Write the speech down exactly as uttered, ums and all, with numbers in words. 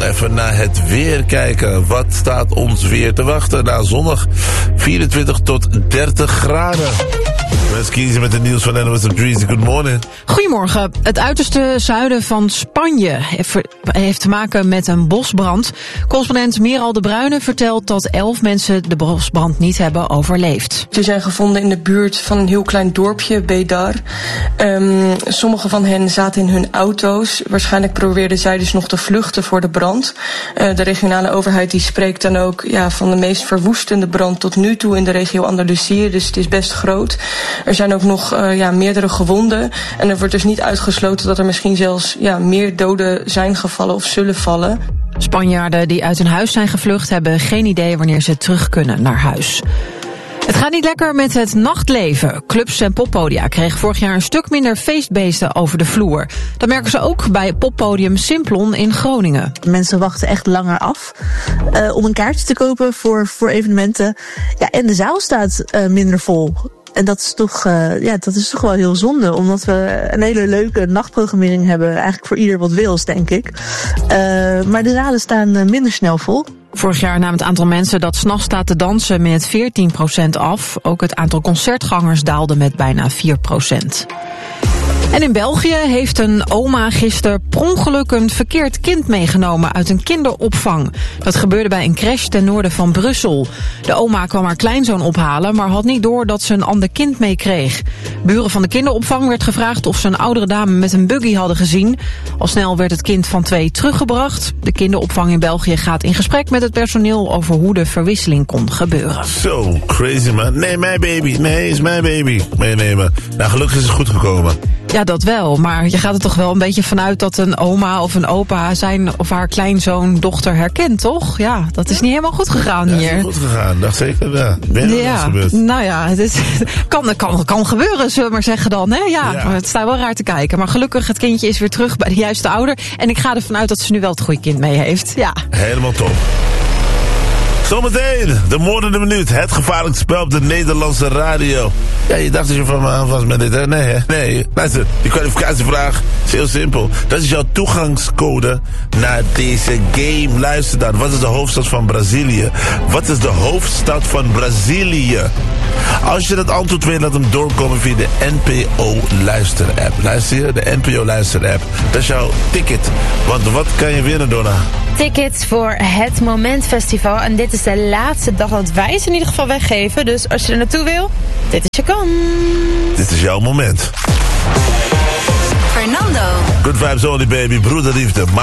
even naar het weer kijken. Wat staat ons weer te wachten? Nou, zonnig vierentwintig tot dertig graden. We eens kiezen met het nieuws van N O S op drie. Good morning. Goedemorgen. Het uiterste zuiden van Spanje heeft te maken met een bosbrand. Correspondent Meral de Bruyne vertelt dat elf mensen de bosbrand niet hebben overleefd. Ze zijn gevonden in de buurt van een heel klein dorpje, Bedar. Um, sommige van hen zaten in hun auto's. Waarschijnlijk probeerden zij dus nog te vluchten voor de brand. Uh, de regionale overheid die spreekt dan ook ja, van de meest verwoestende brand tot nu toe in de regio Andalusië. Dus het is best groot. Er zijn ook nog uh, ja, meerdere gewonden. En er wordt dus niet uitgesloten dat er misschien zelfs ja, meer doden zijn gevallen of zullen vallen. Spanjaarden die uit hun huis zijn gevlucht hebben geen idee wanneer ze terug kunnen naar huis. Het gaat niet lekker met het nachtleven. Clubs en poppodia kregen vorig jaar een stuk minder feestbeesten over de vloer. Dat merken ze ook bij poppodium Simplon in Groningen. Mensen wachten echt langer af uh, om een kaartje te kopen voor, voor evenementen. Ja, en de zaal staat uh, minder vol. En dat is toch, uh, ja, dat is toch wel heel zonde, omdat we een hele leuke nachtprogrammering hebben. Eigenlijk voor ieder wat wils, denk ik. Uh, maar de zalen staan uh, minder snel vol. Vorig jaar nam het aantal mensen dat 's nachts staat te dansen met veertien procent af. Ook het aantal concertgangers daalde met bijna vier procent. En in België heeft een oma gisteren per ongeluk een verkeerd kind meegenomen uit een kinderopvang. Dat gebeurde bij een crash ten noorden van Brussel. De oma kwam haar kleinzoon ophalen, maar had niet door dat ze een ander kind meekreeg. Buren van de kinderopvang werd gevraagd of ze een oudere dame met een buggy hadden gezien. Al snel werd het kind van twee teruggebracht. De kinderopvang in België gaat in gesprek met het personeel over hoe de verwisseling kon gebeuren. Zo, so crazy man. Nee, mijn baby. Nee, is mijn baby. Meenemen. Nou, gelukkig is het goed gekomen. Ja, dat wel. Maar je gaat er toch wel een beetje vanuit dat een oma of een opa zijn of haar kleinzoon, dochter herkent, toch? Ja, dat is niet helemaal goed gegaan ja, hier. Ja, is goed gegaan. Dat zeker, ja. Ben je ja, gebeurd? Nou ja, het is, kan, kan, kan gebeuren, zullen we maar zeggen dan. Hè? Ja, ja. Het staat wel raar te kijken. Maar gelukkig, het kindje is weer terug bij de juiste ouder. En ik ga ervan uit dat ze nu wel het goede kind mee heeft. Ja. Helemaal top. Zometeen, de moordende minuut. Het gevaarlijkste spel op de Nederlandse radio. Ja, je dacht dat je van me aan was met dit, hè? Nee, hè? Nee. Luister, die kwalificatievraag is heel simpel. Dat is jouw toegangscode naar deze game. Luister dan. Wat is de hoofdstad van Brazilië? Wat is de hoofdstad van Brazilië? Als je dat antwoord weet, laat hem doorkomen via de N P O-luister-app. Luister je? De N P O-luister-app. Dat is jouw ticket. Want wat kan je winnen, Donna? Tickets voor het Momentfestival. En dit is de laatste dag dat wij ze in ieder geval weggeven. Dus als je er naartoe wil, dit is je kans. Dit is jouw moment. Fernando. Good vibes only, baby. Broederliefde.